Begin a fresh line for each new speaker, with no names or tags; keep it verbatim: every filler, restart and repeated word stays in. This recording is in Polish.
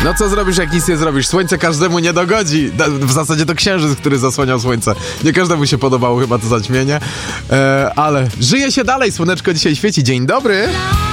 No co zrobisz, jak nic nie zrobisz? Słońce każdemu nie dogodzi. W zasadzie to księżyc, który zasłaniał słońce. Nie każdemu się podobało chyba to zaćmienie. E, ale żyje się dalej, słoneczko dzisiaj świeci. Dzień dobry.